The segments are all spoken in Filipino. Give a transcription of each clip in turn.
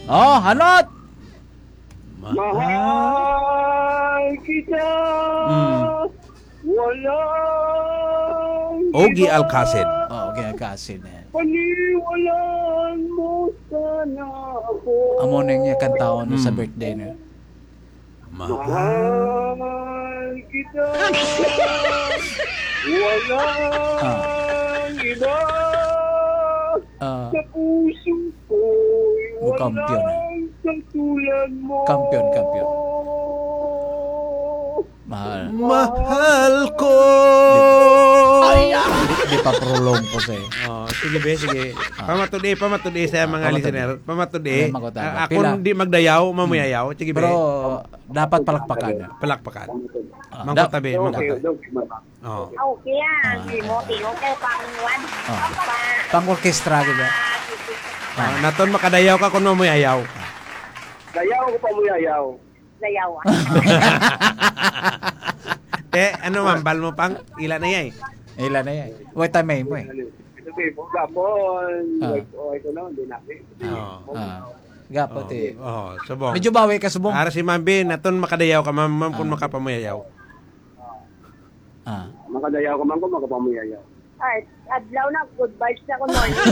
Oh, hanot. Mahal kita. Walang Ogie Alcacid. Oh, okay, Alcacid. Paniwalaan mo sana ako. Amo na niya kantaon sa birthday niya. Mahal kita. Walang iba. Sa puso ko'y walang katulad mo. Kampiyon. Mahal ko. Di pa prolong po siya. Sige. Pamatudi sa mga listener. Pamatudi. Ako hindi magdayaw, mamuyayaw. Sige, pero dapat palakpakan. Mangkotabi. Okay. Pang-orkestra, diba? Naton makadayaw ka kung mamuyayaw. Dayaw ko pa muyayaw. Dayaw. Ano mambal mo pang? Ilan na yan? Wait, tamay mo eh. Ito po, gapon. Ito na, hindi natin. Gapot eh. Subong. Medyo bawi ka, subong. Ara si Mambi, naton makadayaw ka, ma'am kung makapamuyayaw. Makadayaw ka man kung makapamuyayaw. Ay, adlaw na, good vibes na ko morning.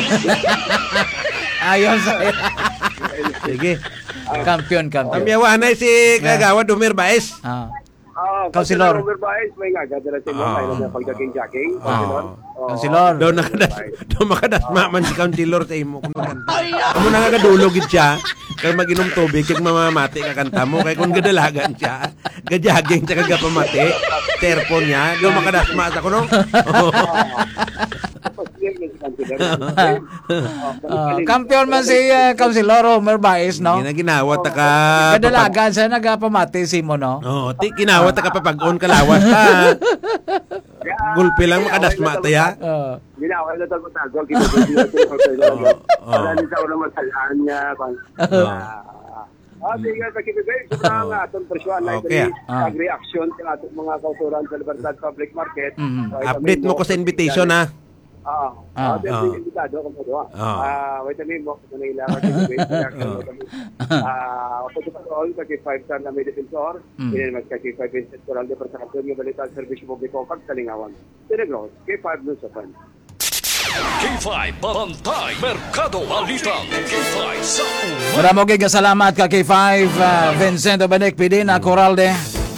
Ayos sa'yo. Sige. Kampiyon. Amiyawa na si Kagawa Dumir Baez. Councilor. Robert Baez, may nga, gadala si mo, tayo na pagdaking-jaking. Councilor. Doon makadas maman si Councilor sa imo. Amo na nga kadulogid siya. Kaya mag-inom tubig, kaya mamamati ka kanta mo. Kaya kung gadalagan siya, gajaging siya kagapamati, terpon niya, doon makadas maas ako, no? Kampiyon man si Councilor Romer Baez, no? Ginawat ka. Kadalagan siya nagapamati si mo, no? Kinawat ka papag-on kalawas ka. Gulpi lang makadasma tayo. Ginawa na tago-tago. Wala nito na masalaan niya. Sige, kakibigay ko na ang atong presyon na ito nag-reaction sa atong mga kauturan sa Libertad Public Market. Update mo ko sa invitation, ha? Invitado ko po doon. Wait a minute mo. Ito na ilangan. Pwede pa doon, kaki-5 star na may defensor. Hindi naman kaki-5 Vincent Coral de Persakasyon, yung balitan servisyo publiko pagkalingawan. Tinagros, K5 nun sa pan. K5 Bantay Mercado Balitang K5 sa Maraming salamat ka K5 Vincent Obanek PD na Coralde.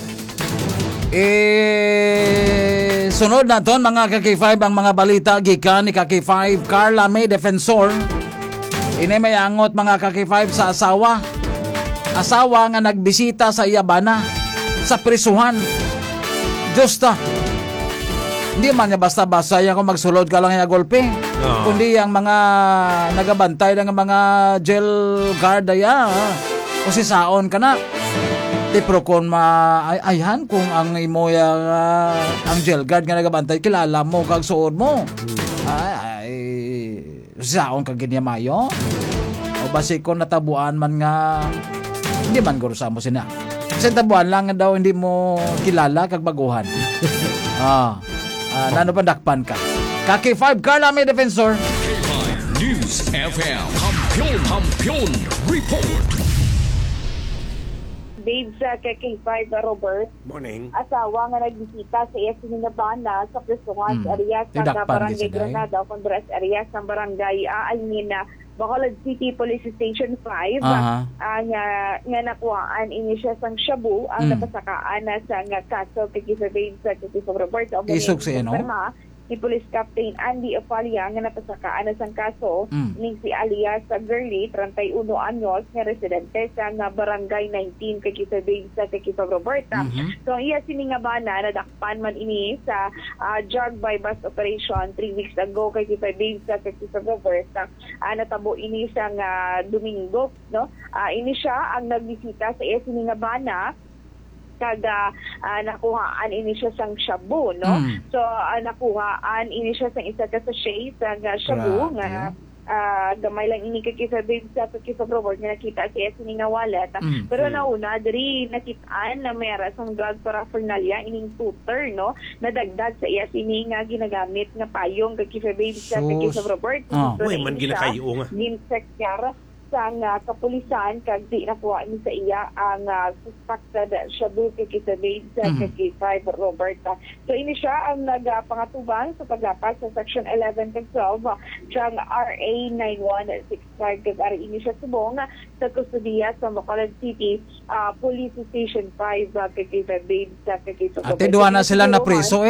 Sunod na ton mga ka-K5 ang mga balita gikan ni ka-K5 Carla May Defensor. Ini may angot mga ka-K5 sa asawa nga nagbisita sa Iyabana sa prisuhan. Justa. Hindi man niya basta-basta yan kung magsulod ka lang yung golpe. Kundi ang mga nagabantay ng mga jail guard o si saon ka na. Tipro kung ayhan kung ang imoya ang jail guard nga nagabantay kilala mo kag suod mo. Saon kag ginyamayo. O basi kung natabuan man nga hindi man guro sa mo sina. Kasi tabuan lang daw hindi mo kilala kag baguhan. Nano pa dakpan ka. Kaki 5 Carla May Defensor. K5 News FM Hampion Report. Babes sa K5 Robert. Morning. Asawa nga nagbisita sa iya Siningabana sa Presungan sa area sa Barangay Granada, Condres area sa Barangay Almina, Bacolod City Police Station 5. Nga nakuhaan ini siya sang Shabu ang napasakaan sa nga kaso kay Babes sa K5 Robert. Isog siya, no? Ni Police Captain Andy Opalia nga napasakaan na sang kaso ning si alias sa Girly 31 anyos nga residente sa nga barangay 19 kay Kisabig sa K5 Roberta. So iya Siningabana nadakpan man ini sa drug by bus operation 3 weeks ago kay Kisabig sa K5 Roberta. Natabo ini sa nga Domingo, no? Ini siya ang nagbisita sa iya Siningabana kaga nakuhaan ini siya sang shabu, no? So nakuhaan ini siya sang isa ka sachet sa shabu nga gamay lang ini kay sa K5 Robert nga nakita siya Siningawalat. Pero nauna diri nakitaan na mayara sang drug paraphernalia ining tutor, no? Nadagdag sa iya sini nga ginagamit nga payong kay sa K5 Robert. Uy man ginakayo nga. Ginsektyara. sa kapulisan kag di nakuha ni sa iya ang suspected Shabu Kikisabid sa K5 Robert. So ini siya ang nagpangatubang sa paglapas sa Section 11 kag 12 sa RA 9165 kag ari ini siya subong sa kustudiya sa Bacolod City Police Station 5 Kikisabid sa K5 Robert. Ate, duha na sila na preso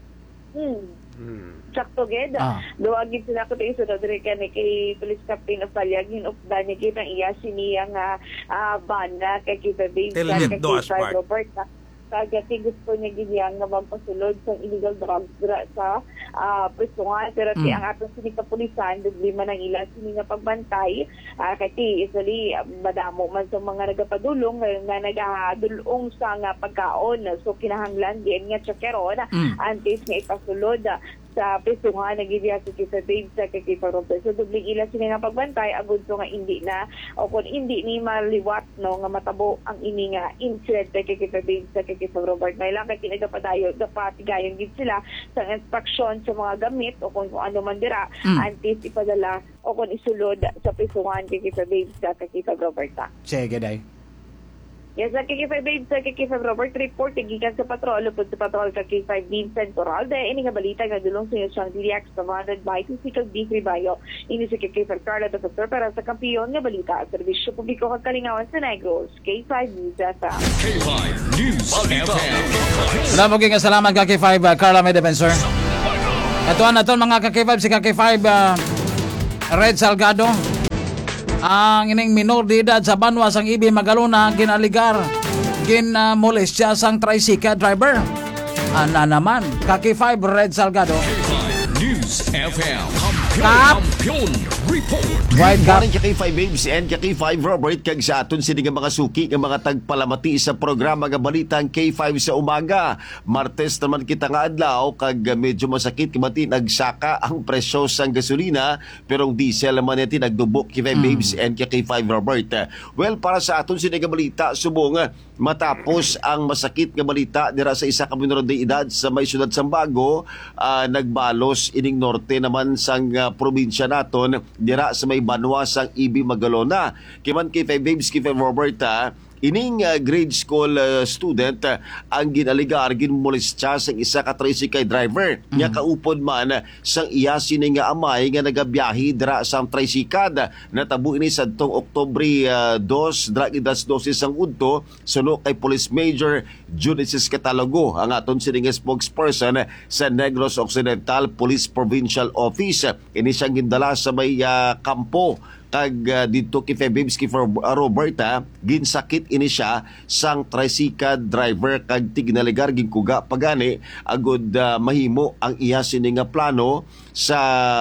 Sakto gid. Duwagid sila ko tayo sunod rin kay Police Captain of Palyag hinupdan ni kitang iya siniya nga ban na kay Kita Babe Telnet do as part. Robert kagati gusto niya gidiyang nga magpasulod sa illegal drugs sa presungan pero ti ang atong sini kapulisan dugli man ang ilang sini nga pagbantay kay usually madamo man sa mga nagapadulong nga nagadulong sa nga pagkaon so kinahanglan diyan nga checkeron antes nga ipasulod sa presungan nagidiya sa Kita Babe sa K5 Robert. So dugling ila sini nga pagbantay agud so nga hindi na o kung hindi ni maliwat no nga matabo ang ini nga incident kay Kita Babe sa K5 Robert. May lang kay tinagapadayo dapatigayon gid sila sa inspeksyon sa mga gamit o kung ano man dira antes ipadala o kung isulod sa presungan kay Kita Babe sa K5 Robert. Sige, day. Yes, sa K5 Babe, sa K5 Robert, report, gikan sa patrol, upod sa patrol sa K5 Vincent Coral, dahil ini nga balita nga dulong sa siyang DDX commanded by Physical D3 Bayo. Ini sa K5 Carla Officer para sa kampiyon nga balita at serbisyo publiko kag kalingawan sa Negros, K5 News FM. K5 News FM. Salamat ka K5 Carla May Defensor. Katuan na to mga K5 si K5 Red Salgado. Ang ining minor de edad sa Banwas ang Ibi Magalona ginaligar ginmolestya sang tricycle driver. Ana naman K5 Red Salgado. K5 News FM. Kap. Kampiyon Report. Right, Good Kap. morning kay K5 Babes and kay K5 Robert kag sa aton sini nga mga suki nga mga tagpalamati sa programa nga balitang K5 sa umaga. Martes naman kita nga adlaw kag medyo masakit kamati nagsaka ang presyo sang gasolina pero ang diesel naman iti nagdubok K5 Babes and kay K5 Robert. Well, para sa aton sini nga balita subong matapos ang masakit nga balita dira sa isa ka minor de edad sa may syudad Sambago, nagbalos ining norte naman sang probinsya naton dira sa may Banwas ang Ibi Magalona. Kiman kay 5 Babes kay 5 Roberta, ining grade school student ang ginaligar ginmolestya sang isa ka tricycle driver nya kaupod man sang iya sini nga amay nga nagabiyahe dira sa tricycle natabo ini sadtong Oktubre 2 dra idas 12 sang udto suno kay Police Major Judices Catalogo ang aton sini nga spokesperson sa Negros Occidental Police Provincial Office. Ini siyang gindala sa may kampo kag dito kay Babes kay Roberta ginsakit ini siya sang tricycle driver kag tignaligar ginkuga pagani agud mahimo ang iya sini nga plano sa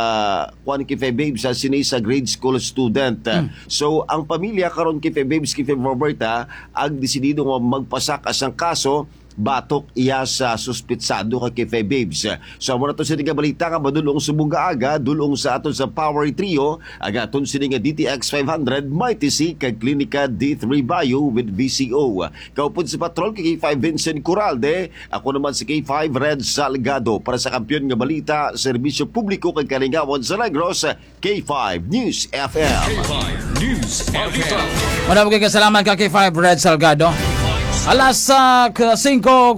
kuan kay Babes sa sini sa grade school student. So ang pamilya karon kay Babes kay Roberta ag desidido nga magpasak asang kaso batok iya sa suspitsado kay K5 Babes. So muna to sini nga balita nga madulong subong aga dulong sa aton sa Power Trio agaton sini nga DTX 500 Mighty C kag Klinika D3 Bio with VCO. Kaupod sa patrol kay K5 Vincent Coralde, ako naman si K5 Red Salgado para sa kampiyon nga balita serbisyo publiko kag kalingawan sa Negros, K5 News FM. K5 News FM. Maraming salamat ka K5 Red Salgado. Alas 5:41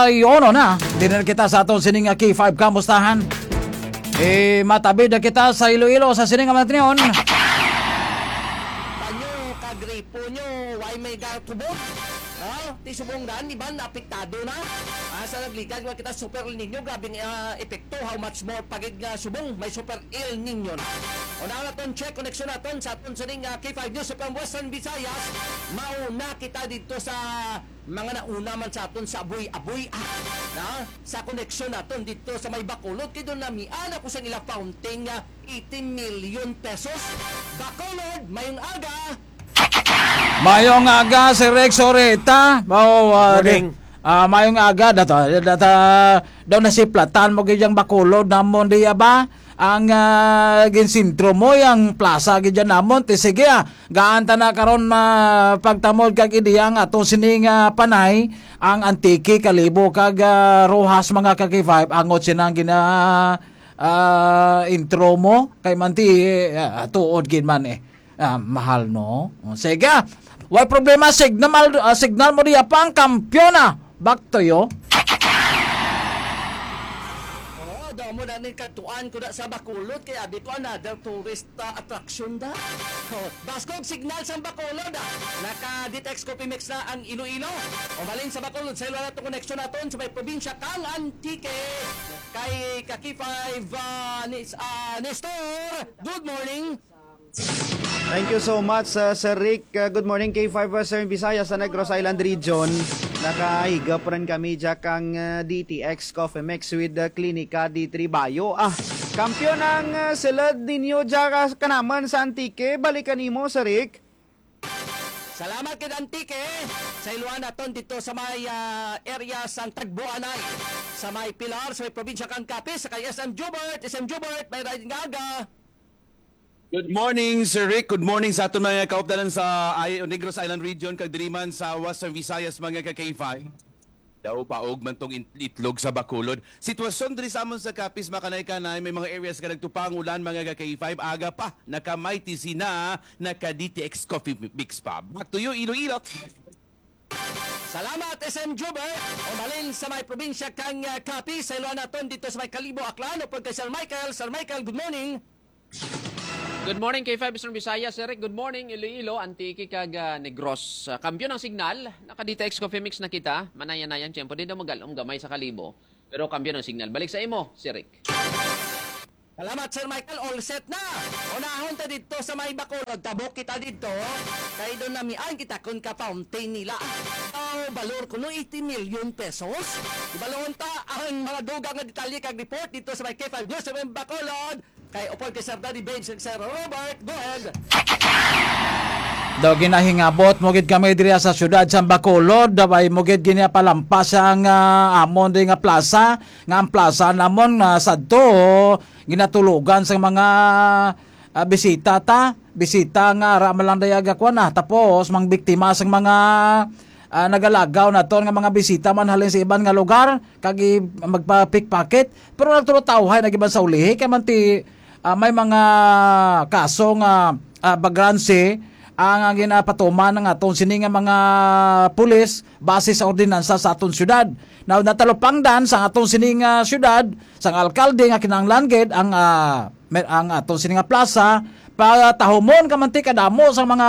na. Dinan kita sa aton sining K5 kamustahan. Matabid na kita sa Iloilo sa sining matnion. Panyo kagripo nyo, why may gatubot? Ti subong daan, di ba, naapektado na? Sa nagligag, kita super El Nino, grabing epekto, how much more pagig nga subong, may super El Nino na. Una na ton check connection naton sa aton sining K5 News from Western Visayas. Mauna kita dito sa mga nauna man sa aton sa abuy na sa connection naton dito sa may Bacolod kay doon namian ako sa ila fountain nga 18 million pesos. Bacolod, mayong aga. Mayong aga si Rex Oreta. Mayong aga data daw na si Platan mo gyang Bacolod namon diya ba? Ang ginsintro mo yung plaza gidyan namon ti sige gaanta na karon pagtamod kag idiyang ato sining panay ang antiki kalibo kag rohas mga kaki-5 angot sinang gina intro mo kay manti tuod gid man Mahal no. Sige. Why problema signal mo diya pang kampyona. Back to you. Mo na ni katuan ko na sa Bacolod kaya abi ko another tourist attraction da. Baskog signal sa Bacolod naka-detect Coffee Mix na ang Iloilo. O balin sa Bacolod sa ilo na itong connection naton sa may probinsya kang Antique kay Kaki 5 Nestor. Good morning. Thank you so much, Sir Rick. Good morning, K5 Western Visayas sa Negros Island Region. Nakahigap rin kami dyan kang DTX Coffee Mix with Clinica D3 Bio. Kampiyon ang silad ninyo dyan kanaman sa Antique. Balikan mo, Sir Rick. Salamat kay Antique. Sa iluan naton dito sa may area sa Tagbuanay. Sa may Pilar, sa may probinsya kang Capiz, sa kay SM Jubert. SM Jubert, may riding aga. Good morning, Sir Rick. Good morning sa aton mga kaupdanan sa Negros Island Region, kag diriman sa Western Visayas mga ka-K5. Daw paog man tong itlog sa Bacolod. Sitwasyon diri sa amon sa Capiz, makanay-kanay, may mga areas ka nagtupang ulan mga ka-K5. Aga pa, nakamay na naka-DTX Coffee Mix pa. Back to you, Iloilo. Salamat, SM Jubert. O malin sa may probinsya kang Capiz, sa iluan naton dito sa may Kalibo, Aklan. O pagka Sir Michael. Sir Michael, good morning. Good morning K5 Eastern Visayas, Eric. Good morning Iloilo, Antique kag Negros. Kampiyon ng signal, naka-DTX Coffee Mix na kita. Manayan-nayan tiyempo din daw magalong gamay sa Kalibo. Pero kampiyon ng signal. Balik sa imo, si Rick. Salamat, Sir Michael. All set na. Unahon ta dito sa may Bacolod. Tabok kita dito. Kaya doon namian kita kung ka-fountain nila. Balor ko no 80 million pesos. Ibalon ta ang mga dugang na detalye kag report dito sa may K5 News sa may Bacolod. Kay upon kay Sir Daddy Babes and Sir Robert. Go ahead. Daw ginahingabot mo gid kami diri sa syudad sa Bacolod, daway mo gid ginya palampas ang amon di nga plaza, nga ang plaza namon sadto ginatulugan sa mga bisita nga ra man lang dayaga ko na tapos mang biktima sa mga nagalagaw na ton nga mga bisita man halin sa iban nga lugar kag magpa-pickpocket pero nagturo-tawhay nagiban sa ulihi kay man ti may mga kaso nga bagranse ang ginapatuman ng aton sini nga mga pulis base sa ordinansa sa aton syudad. Now natalupangdan sa aton sini nga syudad sang alkalde nga kinahanglan gid ang aton sini nga plaza para tahumon kamanti kadamo sa mga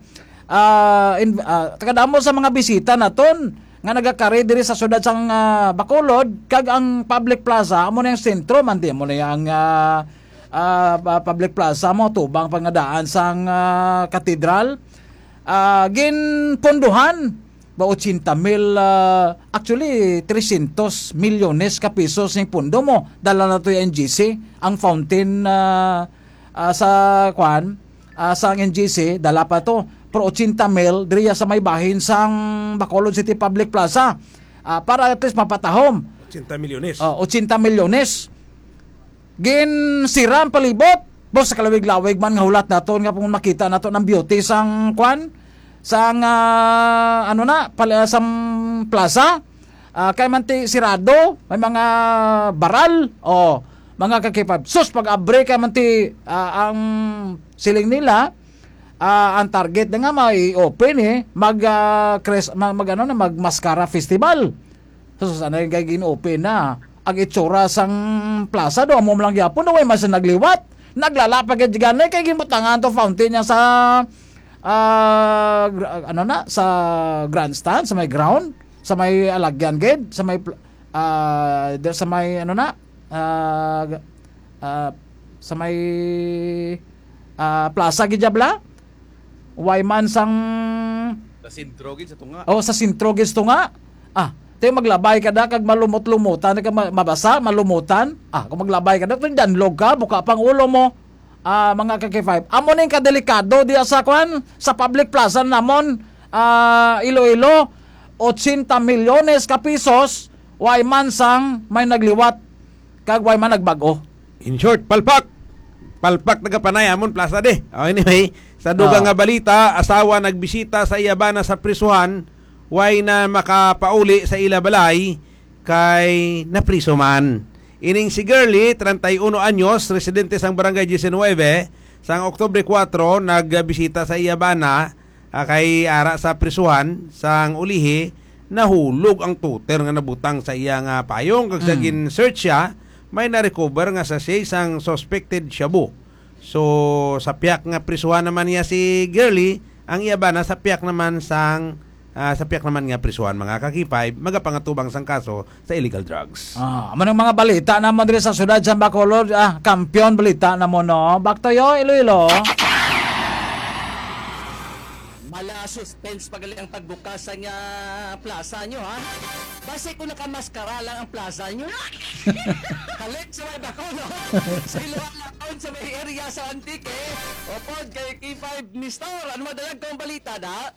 kadamo sa mga bisita naton nga nagakari diri sa syudad sang Bacolod kag ang public plaza amo na yung sentro man di mo na yung public plaza mo tubang pangadaan sang katedral ginpunduhan ba 80,000 actually 300 milyones ka pesos ng pundo mo dala na to yung NGC ang fountain sa kwan sa NGC dala pa to pro 80,000 diriya sa may bahin sang Bacolod City Public Plaza para at least mapatahom 80 milyones 80 milyones gin siram palibot boss sa kalawig-lawig man nga hulat naton nga kung makita nato ng beauty sang kwan sang sang plaza kay man ti sirado may mga baral o mga kakipab sus pag abre kay man ti ang siling nila ang target na nga may open mag mascara festival sus ano yung gagawin open na ang itsura sang plaza do amo lang gyapon do way mas nagliwat naglalapag gid ganay kay gimutangan to fountain niya sa sa grandstand sa may ground sa may alagyan gid sa may sa may sa may plaza gid jabla way man sang sa sentro gid sa tunga sa sentro gid tunga tayo maglabay ka na kag malumot-lumutan ka mabasa malumutan kung maglabay ka na kung danlog ka buka pang ulo mo mga kaki-5 amo ning kadelikado diya sa kwan sa public plaza namon Iloilo 80 milyones ka pesos way man sang may nagliwat kag way man nagbago in short palpak nagapanay amon plaza de anyway sa dugang nga balita asawa nagbisita sa iyabana sa prisuhan way na makapauli sa ila balay kay napriso man. Ining si Girlie, 31 anyos, residente sang Barangay 19, Sang Oktubre 4 nagbisita sa Iyabana kay ara sa prisuhan sang ulihi nahulog ang tuter nga nabutang sa iya nga payong kag sa gin-search siya may na-recover nga sa siya isang suspected shabu. So sa piyak nga prisuhan naman niya si Girly, ang Iyabana sa piyak naman nga prisuhan mga kakipay magapangatubang sang kaso sa illegal drugs. Manong mga balita naman diri sa syudad sa Bacolod, kampiyon balita na mo no. Back to you, Iloilo. Mala suspense pagali ang pagbukas sa nga plaza nyo, ha? Base kung nakamaskara lang ang plaza nyo. Halik sa may Bacolod. Sa iluhan lang sa may area sa Antique. Opod kay K5 Nistor. Ano madalag kong balita na?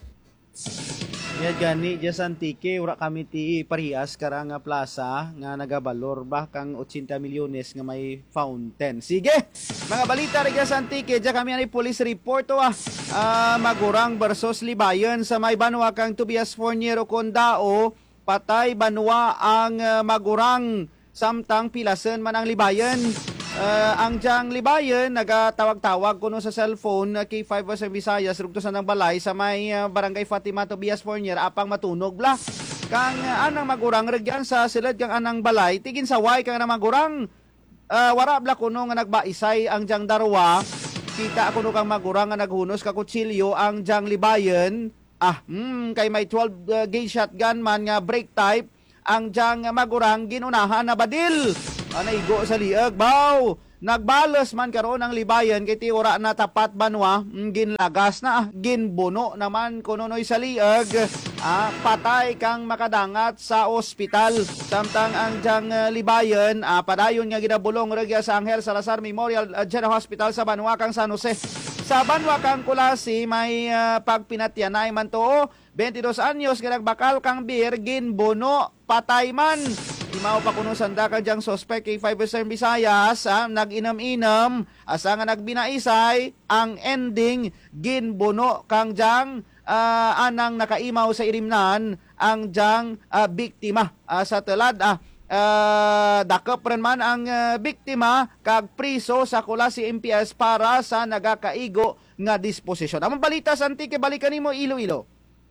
Yan gani dyan sa Antique, ura kami ti parehas karang plaza nga nagabalor ba kang 80 milyones nga may fountain. Sige, mga balita rin sa Antique, dyan kami ang police report Magurang versus Libayon sa may banwa kang Tobias Forniero Condao, patay banwa ang Magurang samtang pilasen man ang Libayon. Ang diyang Libayon, nagatawag-tawag kuno sa cellphone K5 sa Visayas, rugtosan ng balay sa may barangay Fatima Tobias Fornier, apang matunog bla. Kang anang magurang regyan sa silid kang anang balay, tigin sa way kang anang magurang, wara bla kuno nga nagbaisay ang diyang darwa, kita kuno kang magurang nga naghunos ka kutsilyo ang diyang Libayon, kay may 12 gauge shotgun man nga break type, ang diyang magurang ginunahan na badil. Naigo sa liag, baw. Nagbalos man karon ang Libayon kay tiura na tapat banwa, ginlagas na, ginbuno naman kununoy sa liag, patay kang makadangat sa ospital. Samtang ang diyang Libayon, padayon nga ginabulong regya sa Angel Salazar Memorial General Hospital sa banwa kang San Jose. Sa banwa kang Kulasi, may pagpinatyanay man to, 22 anyos nga nagbakal kang beer, ginbuno, patay man. Imaw pa kuno sanda ka diyang suspect kay 5 Western Visayas, nag-inam-inam, asa nga nagbinaisay, ang ending, ginbuno kang diyang anang nakaimaw sa irimnan, ang diyang biktima. Sa telad, dakop rin man ang biktima, kag priso sa Kulasi MPS para sa nagakaigo nga disposisyon. Among balita sa Antique, balikan nimo Iloilo.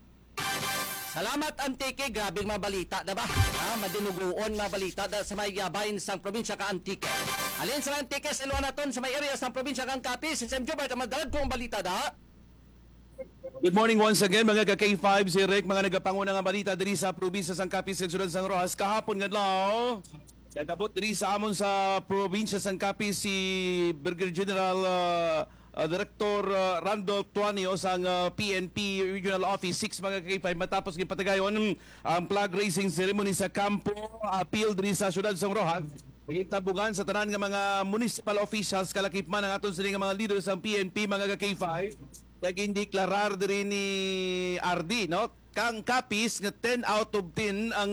Salamat Antique, grabing mga balita, diba? Madinuguon mga balita sa may bahin sa probinsya ka Antique. Alin sa Antique, sa iluan naton sa may area sa probinsya kang Capiz. Sam Jobert, ang madalag kong balita da. Good morning once again mga ka-K5, si Rick, mga nagapanguna nga balita diri sa probinsya sang Capiz, Sunod San Rojas. Kahapon nga law, nagabot diri sa amon sa probinsya sang Capiz si Brigadier General Director Randolph Tuanio sang PNP Regional Office 6 mga K5 matapos gipatagayon ang flag raising ceremony sa Campo Appeal diri sa Siyudad San Rojas. Tabugan sa tanan nga mga municipal officials kalakip man ang aton sila nga mga leaders ng PNP mga K5 naging deklarar diri ni RD no kang Capiz nga 10 out of 10 ang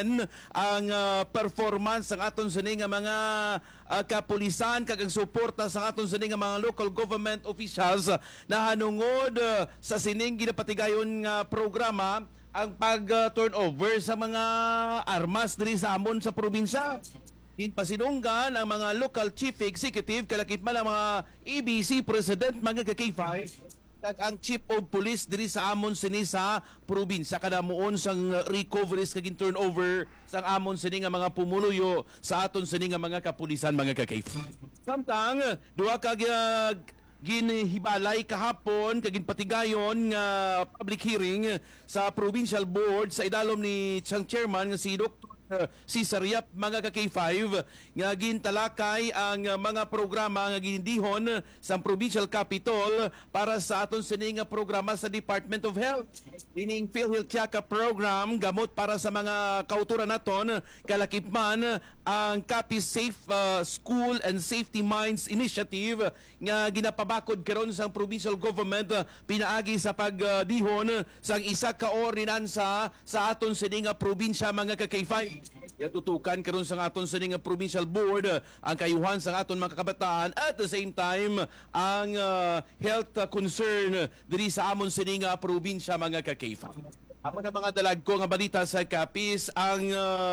performance ng aton sini nga mga kapulisan kag ang suporta sa aton sini nga mga local government officials na hanungod sa sining ginapatigayon nga programa ang pag-turnover sa mga armas diri sa amon sa probinsya. Pasinunggan ang mga local chief executive kalakip man ang mga EBC president mga ka-K5 ang chief of police diri sa amon sini sa probinsya kadamuon sang recoveries kag turnover sang amon sini nga mga pumuluyo sa aton sini nga mga kapulisan mga ka-K5. Samtang duha ka ginhibalay kahapon kag ginpatigayon nga public hearing sa provincial board sa idalom ni siyang chairman nga si Dr. Cesar Yap mga ka-K5 nga gintalakay ang mga programa nga ginindihon sa provincial capital para sa aton sini nga programa sa Department of Health. Ining PhilHealth Chaka program gamot para sa mga kauturan naton kalakip man ang Capiz Safe School and Safety Minds Initiative nga ginapabakod karon sa provincial government pinaagi sa pagdihon sang isa ka ordinansa sa aton sini nga probinsya mga ka-K5. Tutukan karon sa aton sa nga provincial board ang kayuhan sa aton mga kabataan at the same time ang health concern diri sa amon sa nga probinsya mga ka-K5. Ako na mga dalag ko nga balita sa Capiz ang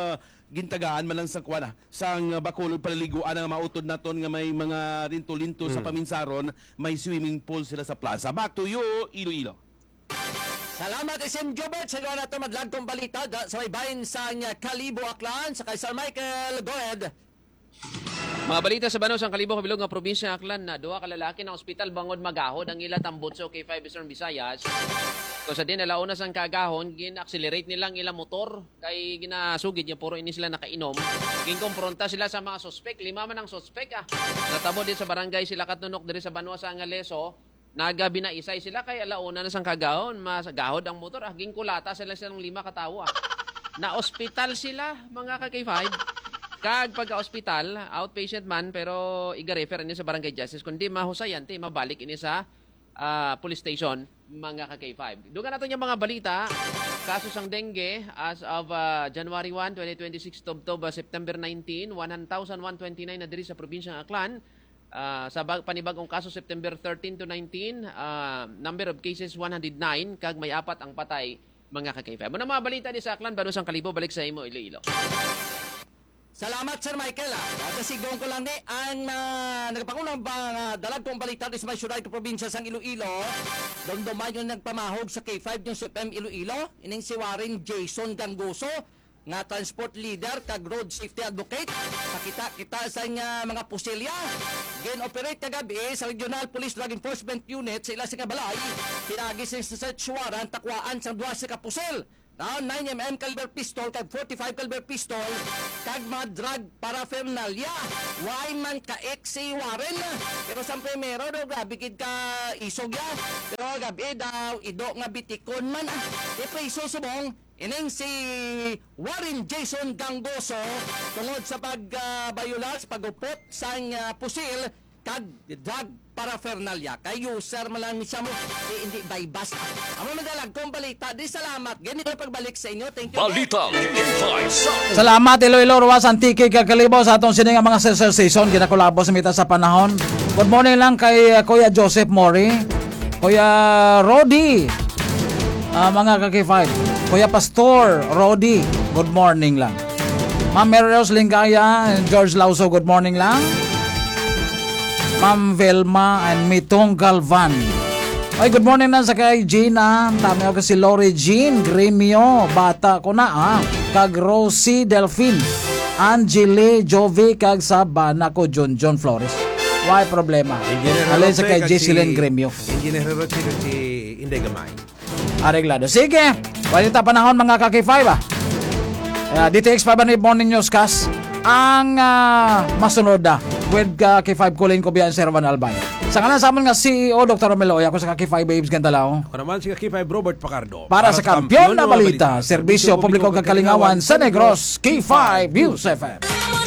gintagaan man lang sa kuwana sang Bacolod paliliguan nga mautod naton nga may mga linto-linto sa paminsaron, may swimming pool sila sa plaza. Back to you, Iloilo. Salamat SM Jobert sa gawa nato madlagtong balita sa may bahin sa Kalibo, Aklan sa Sir Michael. Go ahead. Mga balita sa Banos ang Kalibo, kabilog nga probinsya Aklan na duha ka lalaki na ospital bangod magahod ang ila tambutso kay 5 Eastern Visayas. So sa din alauna sang kagahon gin-accelerate nilang ila motor kay ginasugid niya puro ini sila nakainom. Gin-kompronta sila sa mga suspek, 5 man ang suspek Natabo din sa barangay sila katnunok diri sa Banwa sa Angaleso. Naga binaisay sila kay alauna na sang kagahon, masagahod ang motor gingkulata sila ng 5 katawo Na ospital sila mga ka-K5. Kag pagka-hospital, outpatient man, pero iga-refer niya sa barangay justice. Kundi mahusayan, mabalik ini sa police station, mga ka-K5. Dugan natin yung mga balita. Kaso sang dengue, as of January 1, 2026, to September 19, 1,129 na diri sa probinsyang Aklan. Sa panibagong kaso, September 13 to 19, number of cases 109, kag may 4 ang patay, mga ka-K5. Muna mga balita di sa Aklan, Banos ang Kalibo, balik sa imo, Iloilo. Salamat Sir Michael. Kasigong ko lang ang nagpakunang dalag kong balita sa may syudad ko probinsya sang Iloilo. Domdomay yung nagpamahog sa K5 yung SUPM Iloilo. Ining si Warren Jason Gangoso nga transport leader kag road safety advocate. Kita sa mga pusilya. Gin-operate kagabi sa Regional Police Drug Enforcement Unit sa ila sa Kabalay. Pinagis sa search warrant takwaan sa 12 ka pusil. 9mm caliber pistol kag 45 caliber pistol kag mga drug paraphernalia. Why man ka si Warren? Pero sa primero daw grabe kid ka isog ya. Pero gabi daw ido nga bitikon man preso subong ining si Warren Jason Gangoso tungod sa pagbayulas pagupot sa pusil kag drug paraphernalia kay user malang siya mo hindi bypass. Amo nagalag kong balita di salamat ganito pagbalik sa inyo. Thank you. Balita Salamat Iloilo Ruas Antique kag Kalibo sa atong sining mga sensor station ginakolabo sa mita sa panahon. Good morning lang kay Kuya Joseph Mori, Kuya Rodi, mga ka-K5, Kuya Pastor Rodi, good morning lang. Ma'am Mary Rose Lingaya and George Lauso, good morning lang. Ma'am Velma and Mitong Galvan. Ay, good morning na sa kay Gina. Tami ako si Lori Jean Gremio. Bata ko na kag Rosie Delphine, Angeli Jovi kag sa bana ko John Flores. Why problema? Alin sa kay Jessilyn Gremio. Engineer Roche si Inday Gamay. Areglado. Sige. Balita panahon mga ka-K5 DTX 5 Morning Newscast. Ang masunod with K5 Kulin ko biyan Sir Van Albay. Sa kanan sa amin nga CEO Dr. Romelo ako sa K5 Babes Gandalaw. Ako naman si K5 Robert Pacardo. Para sa kampiyon na balita, serbisyo publiko kag kalingawan sa Negros, K5 News FM.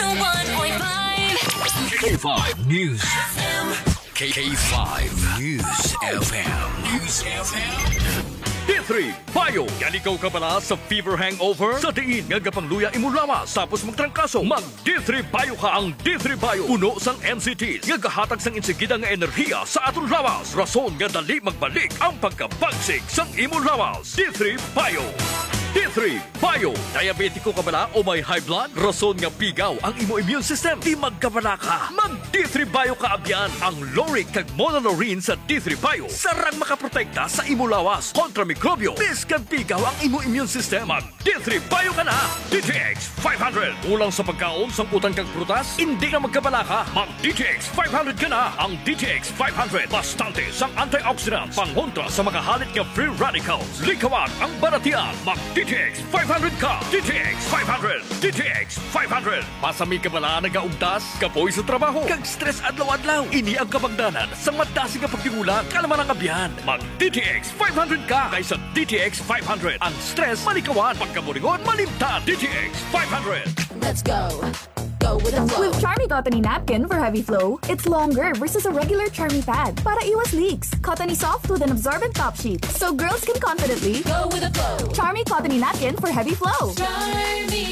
101.5 K5 News FM. K5 News FM. News FM. D3 Bio. Yan ikaw ka pala sa fever hangover? Sa diin nga gapangluya imulawas tapos magtrangkaso. Mag D3 Bio ka ang D3 Bio. Puno sang NCTs. Nga gahatag sang insigida nga enerhiya sa atong lawas. Rason nga dali magbalik ang pagkabagsig sang imulawas. D3 Bio. D3 Bio. Diabetiko ka bala o may high blood? Rason nga pigaw ang imo immune system. Di magkabala ka. Mag D3 Bio ka abyan. Ang Loric kag Monolaurin sa D3 Bio. Sarang makaprotekta sa imo lawas kontra mikrobyo. Biskan pigaw ang imo immune system. Mag D3 Bio ka na. DTX 500. Ulang sa pagkaon sang utang kag prutas. Hindi na magkabala ka. Mag DTX 500 ka na. Ang DTX 500. Bastante sang antioxidants. Pangontra sa mga halit nga free radicals. Likawan ang baratian. Mag DTX 500 ka. DTX 500. DTX 500. Pasami ka bala nagaugtas, kapoy sa trabaho, kag stress adlaw-adlaw. Ini ang kabangdanan sa madasi nga pagtingulan, kalaman ang abyan. Mag DTX 500 ka. Kaysa DTX 500. Ang stress malikawan, pagkaburingon malimtan. DTX 500. Let's go. Go with the flow. With Charmy Cottony Napkin for heavy flow, it's longer versus a regular Charmy pad para iwas leaks. Cottony soft with an absorbent top sheet, so girls can confidently go with the flow. Charmy Cottony Napkin for heavy flow. Charmy.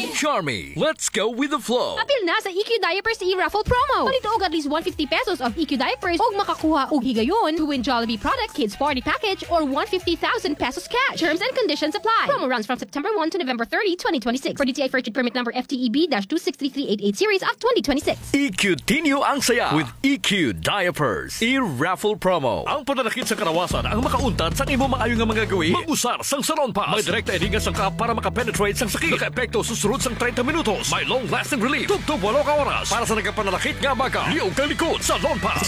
Charmy, let's go with the flow. Apil na sa EQ Diapers e-raffle promo. Palito og at least 150 pesos of EQ Diapers og makakuha og higayon to win Jollibee product kids party package or 150,000 pesos cash. Terms and conditions apply. Promo runs from September 1 to November 30, 2026. For DTI First Permit number FTEB-263388 series of 2026. EQ Tinyo ang saya with EQ Diapers e-raffle promo. Ang pananakit sa karawasan ang makauntad sa imo maayo nga mga gawi. Mag-usar sang Salon Pass. May direkta edinga sang ka para makapenetrate sang sakit. Naka-epekto susunod sang 30 minutos. May long-lasting relief. Tugtog 8 ka oras. Para sa nagkapananakit nga baga. Liog ka likod. Salon Pass.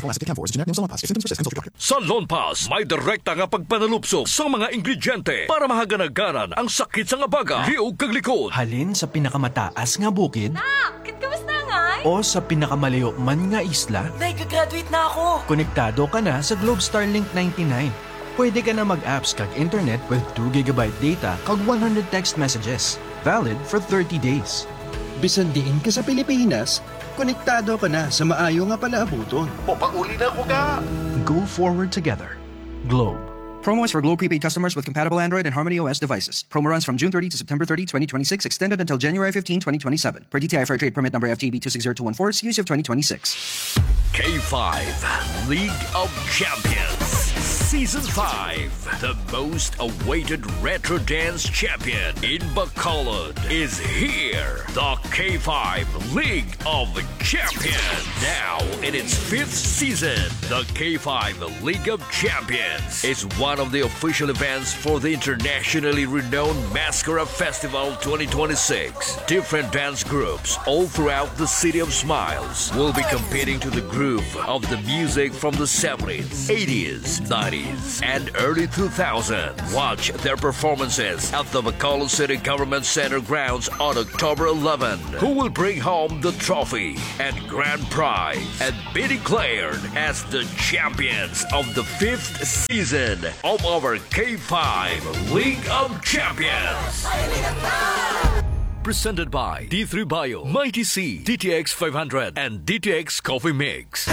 Salon Pass. May direkta nga pagpanalupsok sa mga ingrediente para mahaganagaran ang sakit sa nga baga. Liog ka likod. Halin sa pinakamataas nga bukid. Kamusta nga? O sa pinakamalayo man nga isla. Nag-graduate na ako. Konektado ka na sa Globe Starlink 99. Pwede ka na mag-apps kag internet with 2 GB data kag 100 text messages. Valid for 30 days. Bisan diin ka sa Pilipinas, konektado ka na sa maayo nga palaabuton. O pauli na ko ka! Go forward together. Globe. Promo is for Globe prepaid customers with compatible Android and Harmony OS devices. Promo runs from June 30 to September 30, 2026, extended until January 15, 2027. Per DTI Fair Trade Permit number FTB 260214, series of 2026. K5 League of Champions Season 5. The most awaited retro dance champion in Bacolod is here. The K5 League of Champions. Now in its 5th season, the K5 League of Champions is one of the official events for the internationally renowned Mascara Festival 2026. Different dance groups all throughout the City of Smiles will be competing to the groove of the music from the 70s, 80s, 90s, and early 2000s. Watch their performances at the Bacolod City Government Center grounds on October 11. Who will bring home the trophy and grand prize and be declared as the champions of the 5th season of our K5 League of Champions. Presented by D3 Bio, Mighty C, DTX 500, and DTX Coffee Mix.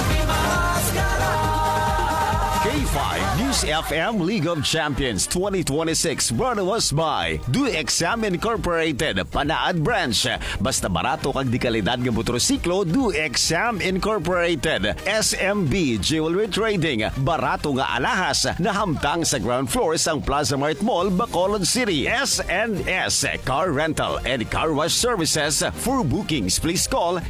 K5 News FM League of Champions 2026 brought to us by Do Exam Incorporated, Panaad Branch. Basta barato kag di kalidad nga motorsiklo, Do Exam Incorporated. SMB Jewelry Trading, barato nga alahas na hamtang sa ground floor sang Plaza Mart Mall, Bacolod City. S&S Car Rental and Car Wash Services. For bookings, please call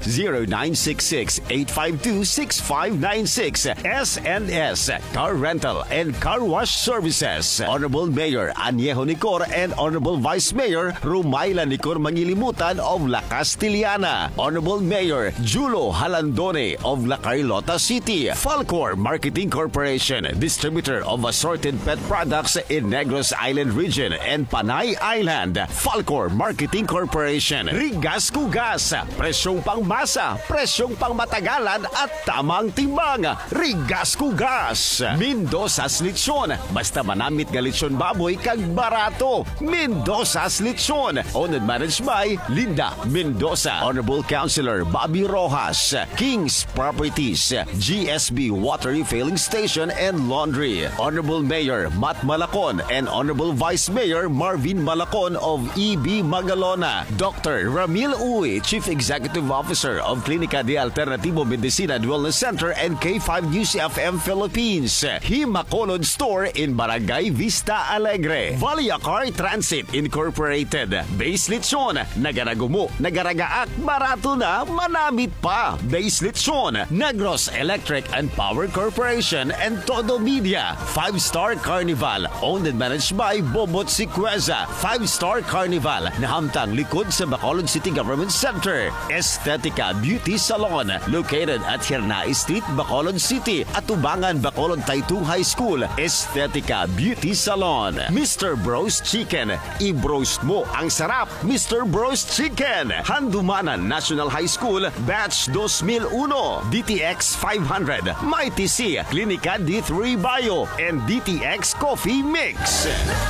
0966-852-6596. S&S Car Rental and Car Wash Services. Honorable Mayor Añejo Nicor and Honorable Vice Mayor Rumayla Nicor Mangilimutan of La Castillana. Honorable Mayor Julo Halandone of La Carlota City. Falcor Marketing Corporation, distributor of assorted pet products in Negros Island region and Panay Island. Falcor Marketing Corporation. Rigas Kugas, presyong pangmasa, presyong pangmatagalan at tamang timbang. Rigas Kugas. Mendoza's Lechon, basta manamit nga lechon baboy kag barato. Mendoza's Lechon, owned and managed by Linda Mendoza. Honorable Councilor Bobby Rojas. King's Properties, GSB Water Refilling Station and Laundry. Honorable Mayor Matt Malacon and Honorable Vice Mayor Marvin Malacon of EB Magalona. Dr. Ramil Uy, Chief Executive Officer of Clinica de Alternativo Medicina and Wellness Center and K5 News FM Philippines. Himacolod Store in Barangay Vista Alegre. Valiacar Transit Incorporated. Base Lechon, nagaragumo, nagaragaak, barato na, manamit pa. Base Lechon, Negros Electric and Power Corporation and Todo Media. 5-Star Carnival, owned and managed by Bobot Siqueza. 5-Star Carnival, nahamtang likod sa Bacolod City Government Center. Estetica Beauty Salon, located at Hirnai Street, Bacolod City. Atubangan, Bacolod Taytong High School. Estetica Beauty Salon. Mr. Bros Chicken, i-broast mo ang sarap. Mr. Bros Chicken, Handumanan National High School, Batch 2001. DTX 500, Mighty C, Clinica D3 Bio, and DTX Coffee Mix.